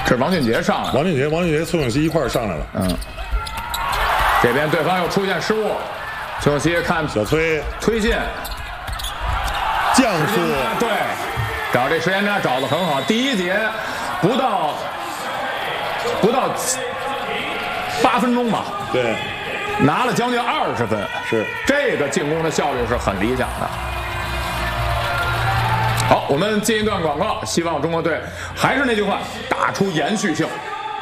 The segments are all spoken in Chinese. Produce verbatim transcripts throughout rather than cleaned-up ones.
这是王俊杰上来了， 王俊杰、王俊杰、崔永熙一块儿上来了。 嗯，这边对方又出现失误，崔永熙看小崔推进， 降速， 对，找这时间差找得很好。第一节不到不到八分钟吧， 对， 拿了将近二十分， 是这个进攻的效率是很理想的。好，我们进一段广告，希望中国队还是那句话，打出延续性。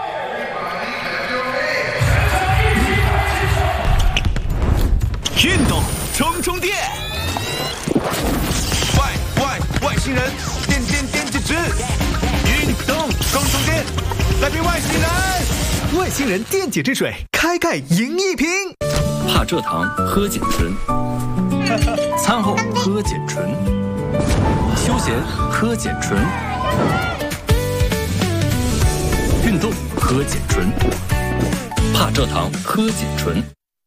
运动充充电，外外外星人电电电解质，运动充充电，来瓶外星人，外星人电解质水，开盖赢一瓶。 怕蔗糖喝碱醇，餐后喝碱醇，休闲喝碱醇，运动喝碱醇，怕蔗糖喝碱醇。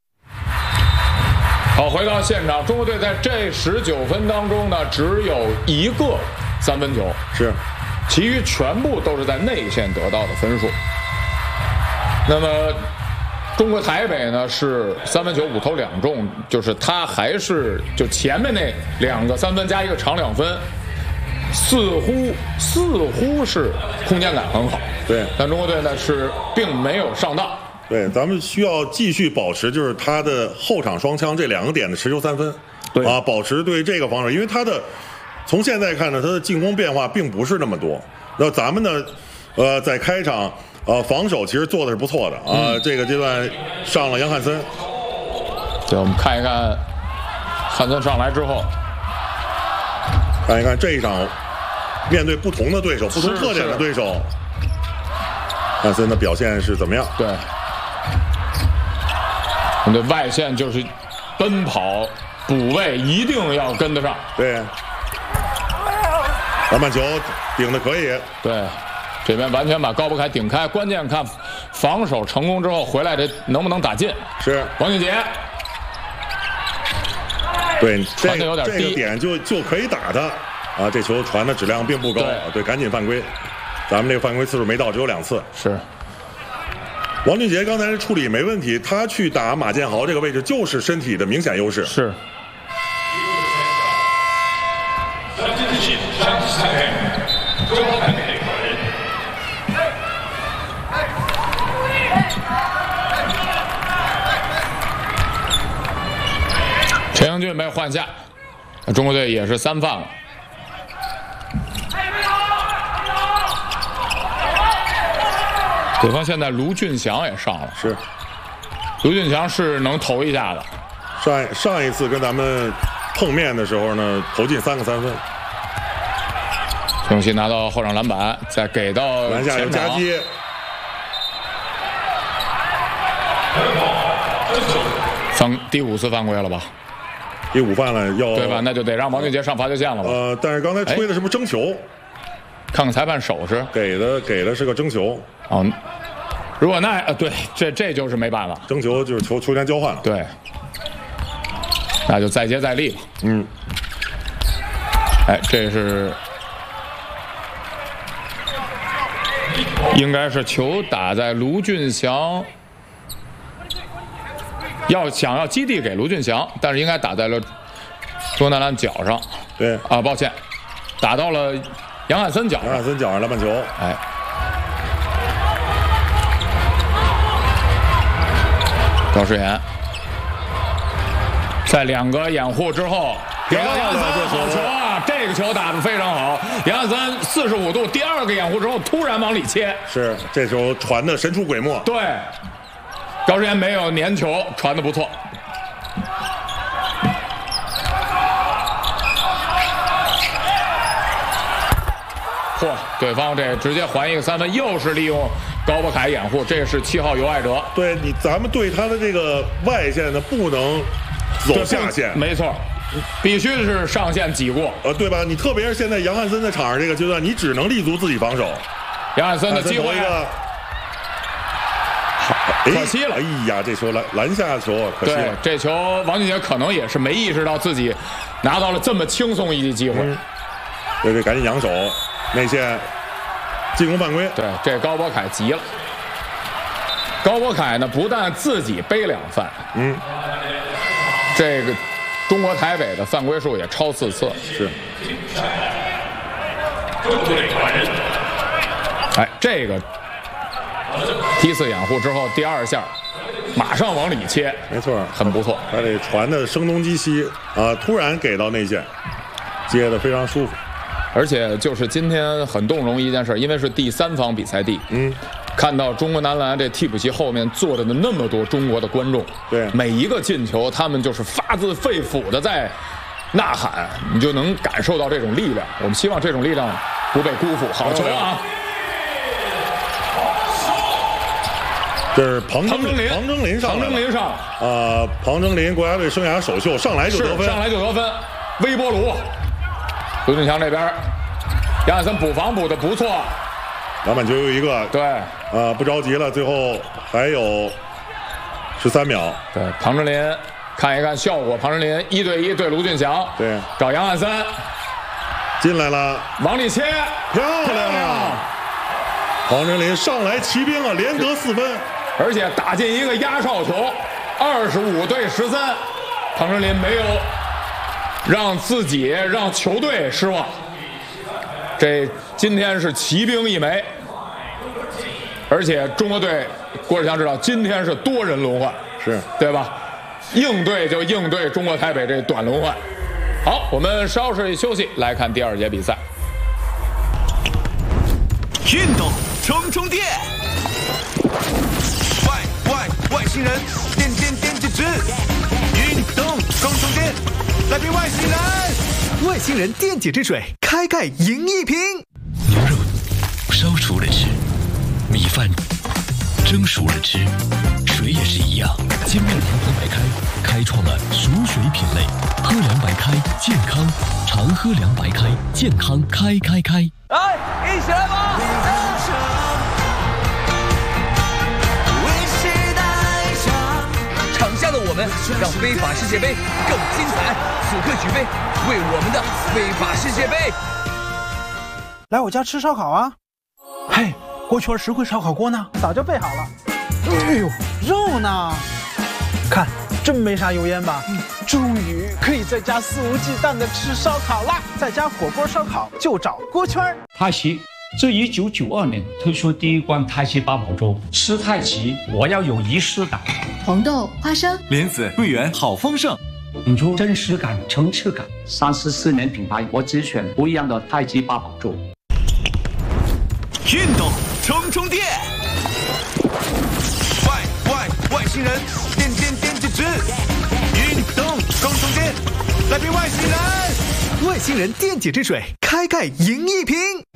好，回到现场，中国队在这十九分当中呢，只有一个三分球， 是， 其余全部都是在内线得到的分数。那么，中国台北呢是三分球五投两中，就是他还是就前面那两个三分加一个长两分，似乎似乎是空间感很好。 对， 但中国队呢是并没有上当。 对，咱们需要继续保持，就是他的后场双枪这两个点的持球三分， 对啊，保持对这个防守，因为他的从现在看呢，他的进攻变化并不是那么多。那咱们呢，呃，在开场呃防守其实做的是不错的啊、呃嗯，这个阶段上了杨汉森。 对，我们看一看汉森上来之后， 看一看这一场面对不同的对手、不同特点的对手，汉森的表现是怎么样？ 对。我们的外线就是奔跑补位一定要跟得上。 对，篮板球顶的可以。 对，这边完全把高博凯顶开，关键看防守成功之后回来这能不能打进。 是王俊杰， 对， 传的有点低， 这个点就就可以打他啊！这球传的质量并不高，对，对赶紧犯规。咱们这个犯规次数没到，只有两次。 是。 王俊杰刚才处理没问题，他去打马建豪这个位置就是身体的明显优势。 是。陈英俊被换下，中国队也是三犯了。对方现在卢俊祥也上了， 是， 卢俊祥是能投一下的。 上上一次跟咱们碰面的时候呢，投进三个三分。 陈永熙拿到后场篮板，再给到篮下有夹击。 犯第五次犯规了吧？ 第五犯了要对吧？那就得让王俊杰上罚球线了吧？ 呃，但是刚才吹的是不是争球？ 看看裁判手势， 给的给的是个争球。 哦，如果那呃对，这这就是没办法， 争球就是球球权交换了。 对，那就再接再厉吧。 嗯， 哎，这是应该是球打在卢俊祥，要想要基地给卢俊祥，但是应该打在了钟南兰脚上。 对啊，抱歉，打到了杨汉森脚上。 杨汉森脚上篮板球， 哎。高诗岩在两个掩护之后给到杨汉森，好球啊！这个球打得非常好，杨汉森四十五度，第二个掩护之后突然往里切， 是这球传的神出鬼没。 对，高诗岩没有粘球，传得不错。嚯，对方这直接还一个三分，又是利用高博凯掩护，这是七号尤爱哲。 对你，咱们对他的这个外线呢，不能走下线， 没错，必须是上线挤过， 呃，对吧？你特别是现在杨汉森在场上这个阶段，你只能立足自己防守。 杨汉森的机会， 一个， 可惜了。 哎呀，这球篮篮下球啊，可惜了。 对，这球王俊杰可能也是没意识到自己拿到了这么轻松一记机会。 嗯、对对，赶紧扬手。内线， 进攻犯规。 对，这高博凯急了。高博凯呢，不但自己背两犯， 嗯， 这个中国台北的犯规数也超四次。 是。 哎，这个梯次掩护之后，第二下马上往里切， 没错， 很不错。 他这传的声东击西啊，突然给到内线，接的非常舒服。 而且就是今天很动容一件事，因为是第三方比赛地， 嗯， 看到中国男篮这替补席后面坐着的那么多中国的观众， 对， 每一个进球他们就是发自肺腑的在呐喊，你就能感受到这种力量。我们希望这种力量不被辜负。好球啊！ 这是庞庞征林， 庞征林上， 庞征林上， 啊，庞征林国家队生涯首秀上来就得分， 上来就得分。微波炉，卢俊祥这边，杨汉森补防补的不错， 篮板球有一个， 对， 啊，不着急了，最后还有十三秒， 对，庞征林看一看效果，庞征林一对一对卢俊祥， 对， 找杨汉森进来了， 往里切， 漂亮！庞征林上来骑兵啊，连得四分， 而且打进一个压哨球，二十五对十三，庞征林没有让自己让球队失望。这今天是骑兵一枚，而且中国队郭志强知道今天是多人轮换， 是对吧？应对就应对中国台北这短轮换。好，我们稍事一休息，来看第二节比赛。 运动充充电，外外外星人电电电解质，运动充充电，来瓶外星人，外星人电解质水，开盖赢一瓶。 牛肉烧熟了吃，米饭蒸熟了吃，水也是一样。精酿阳光白开开创了熟水品类，喝凉白开健康，常喝凉白开健康开开开。 来，一起来吧！场下的我们让非法世界杯更精彩，此刻举杯，为我们的非法世界杯。 来我家吃烧烤啊！嘿，锅圈实惠烧烤锅呢？早就备好了。哎呦，肉呢？看，真没啥油烟吧？嗯，终于可以在家肆无忌惮的吃烧烤啦！在家火锅烧烤就找锅圈。 太极自一九九二年推出第一罐太极八宝粥，吃太极我要有仪式感。 红豆、花生、 莲子、桂圆，好丰盛。 引出真实感、层次感。三十四年品牌，我只选不一样的太极八宝粥。 运动充充电，外外外星人电电电解质，运动充充电，来瓶外星人，外星人电解质水，开盖赢一瓶。